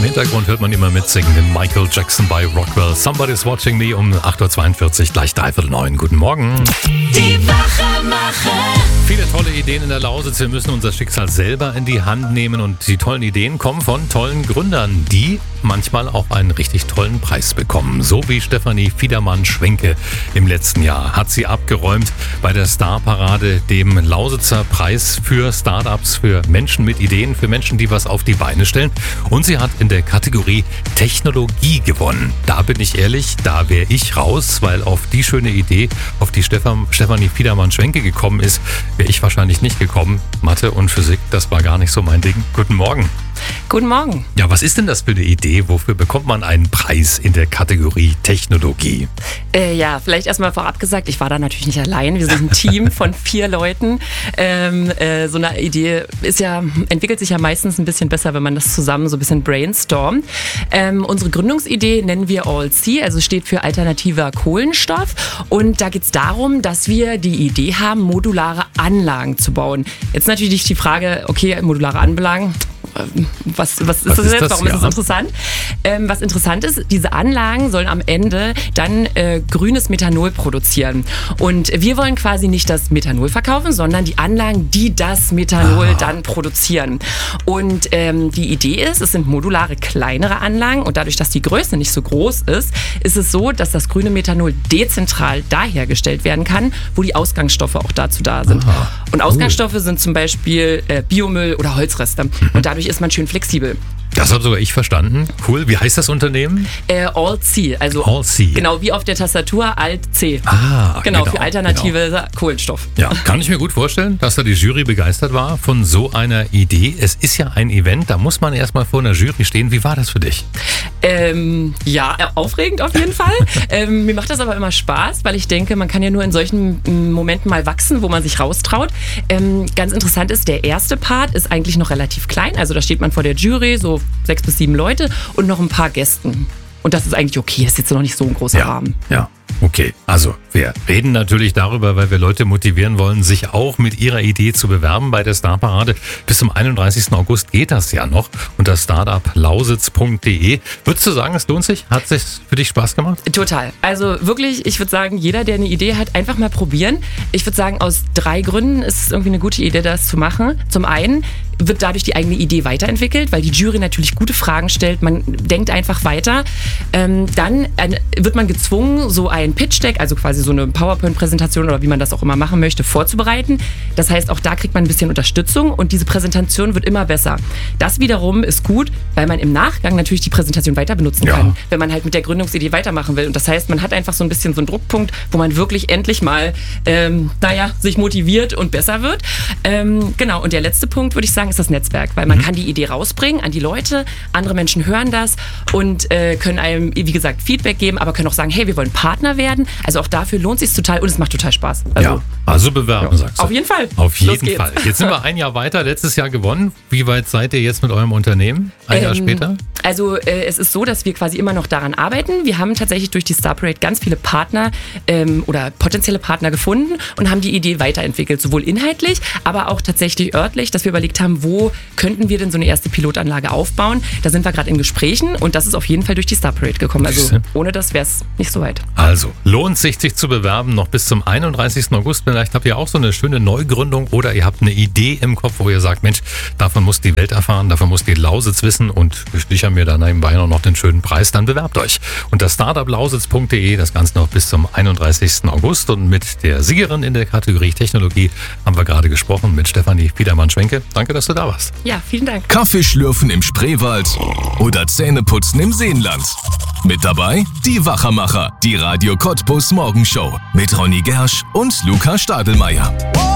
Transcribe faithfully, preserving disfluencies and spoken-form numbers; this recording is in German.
im Hintergrund hört man immer mitsingen den Michael Jackson bei Rockwell. Somebody's Watching Me um acht Uhr zweiundvierzig, gleich dreiviertel neun. Guten Morgen. Die Wachmacher. Viele tolle Ideen in der Lausitz. Wir müssen unser Schicksal selber in die Hand nehmen und die tollen Ideen kommen von tollen Gründern, die manchmal auch einen richtig tollen Preis bekommen. So wie Stefanie Fiedermann-Schwenke im letzten Jahr hat sie abgeräumt bei der Starparade, dem Lausitzer Preis für Startups, für Menschen mit Ideen, für Menschen, die was auf die Beine stellen. Und sie hat in der Kategorie Technologie gewonnen. Da bin ich ehrlich, da wäre ich raus, weil auf die schöne Idee, auf die Stefan, Stefanie Fiedermann-Schwenke gekommen ist, wäre ich wahrscheinlich nicht gekommen. Mathe und Physik, das war gar nicht so mein Ding. Guten Morgen. Guten Morgen. Ja, was ist denn das für eine Idee? Wofür bekommt man einen Preis in der Kategorie Technologie? Äh, ja, vielleicht erstmal vorab gesagt, ich war da natürlich nicht allein. Wir sind ein Team von vier Leuten. Ähm, äh, so eine Idee ist ja, entwickelt sich ja meistens ein bisschen besser, wenn man das zusammen so ein bisschen brainstormt. Ähm, unsere Gründungsidee nennen wir All C, also steht für alternativer Kohlenstoff. Und da geht es darum, dass wir die Idee haben, modulare Anlagen zu bauen. Jetzt natürlich die Frage, okay, modulare Anlagen, Was, was ist was das ist jetzt? das? Warum Ja. ist das interessant? Ähm, was interessant ist, diese Anlagen sollen am Ende dann äh, grünes Methanol produzieren. Und wir wollen quasi nicht das Methanol verkaufen, sondern die Anlagen, die das Methanol Ah. dann produzieren. Und ähm, die Idee ist, es sind modulare, kleinere Anlagen und dadurch, dass die Größe nicht so groß ist, ist es so, dass das grüne Methanol dezentral da hergestellt werden kann, wo die Ausgangsstoffe auch dazu da sind. Ah, und Ausgangsstoffe sind zum Beispiel äh, Biomüll oder Holzreste. Und dadurch ist man schön flexibel. Das habe sogar ich verstanden. Cool. Wie heißt das Unternehmen? Äh, All C, also All C. genau wie auf der Tastatur Alt C. Ah, genau, genau, für alternative Kohlenstoff. Ja, kann ich mir gut vorstellen, dass da die Jury begeistert war von so einer Idee. Es ist ja ein Event, da muss man erstmal vor einer Jury stehen. Wie war das für dich? Ähm, ja, äh, aufregend auf jeden Fall. ähm, mir macht das aber immer Spaß, weil ich denke, man kann ja nur in solchen m, Momenten mal wachsen, wo man sich raustraut. Ähm, ganz interessant ist, der erste Part ist eigentlich noch relativ klein. Also da steht man vor der Jury, so sechs bis sieben Leute und noch ein paar Gästen. Und das ist eigentlich okay, das ist jetzt noch nicht so ein großer Rahmen. Ja. Okay, also wir reden natürlich darüber, weil wir Leute motivieren wollen, sich auch mit ihrer Idee zu bewerben bei der Starparade. Bis zum einunddreißigsten August geht das ja noch unter startup lausitz punkt de. Würdest du sagen, es lohnt sich? Hat es für dich Spaß gemacht? Total. Also wirklich, ich würde sagen, jeder, der eine Idee hat, einfach mal probieren. Ich würde sagen, aus drei Gründen ist es irgendwie eine gute Idee, das zu machen. Zum einen wird dadurch die eigene Idee weiterentwickelt, weil die Jury natürlich gute Fragen stellt. Man denkt einfach weiter. Ähm, dann äh, wird man gezwungen, so ein Pitch-Deck, also quasi so eine PowerPoint-Präsentation oder wie man das auch immer machen möchte, vorzubereiten. Das heißt, auch da kriegt man ein bisschen Unterstützung und diese Präsentation wird immer besser. Das wiederum ist gut, weil man im Nachgang natürlich die Präsentation weiter benutzen Ja. kann, wenn man halt mit der Gründungsidee weitermachen will. Und das heißt, man hat einfach so ein bisschen so einen Druckpunkt, wo man wirklich endlich mal, ähm, naja, sich motiviert und besser wird. Ähm, genau, und der letzte Punkt, würde ich sagen, ist das Netzwerk, weil man mhm. kann die Idee rausbringen an die Leute, andere Menschen hören das und äh, können einem, wie gesagt, Feedback geben, aber können auch sagen, hey, wir wollen Partner werden. Also auch dafür lohnt es sich total und es macht total Spaß. Also, ja, also bewerben, ja. sagst du. Auf jeden Fall. Auf Los jeden geht's. Fall. Jetzt sind wir ein Jahr weiter, letztes Jahr gewonnen. Wie weit seid ihr jetzt mit eurem Unternehmen? Ein Jahr Ähm, später? Also äh, es ist so, dass wir quasi immer noch daran arbeiten. Wir haben tatsächlich durch die Starparade ganz viele Partner ähm, oder potenzielle Partner gefunden und haben die Idee weiterentwickelt, sowohl inhaltlich, aber auch tatsächlich örtlich, dass wir überlegt haben, wo könnten wir denn so eine erste Pilotanlage aufbauen. Da sind wir gerade in Gesprächen und das ist auf jeden Fall durch die Starparade gekommen. Also ohne das wäre es nicht so weit. Also, lohnt sich, sich zu bewerben, noch bis zum einunddreißigsten August. Vielleicht habt ihr auch so eine schöne Neugründung oder ihr habt eine Idee im Kopf, wo ihr sagt, Mensch, davon muss die Welt erfahren, davon muss die Lausitz wissen und ich sicher mir da nebenbei noch den schönen Preis, dann bewerbt euch. Unter startup lausitz punkt de, das Ganze noch bis zum einunddreißigsten August und mit der Siegerin in der Kategorie Technologie haben wir gerade gesprochen mit Stefanie Fiedermann-Schwenke. Danke, dass du da warst. Ja, vielen Dank. Kaffee schlürfen im Spreewald oder Zähneputzen im Seenland. Mit dabei die Wachermacher, die Radio Cottbus Morgenshow mit Ronny Gersch und Luca Stadelmeier.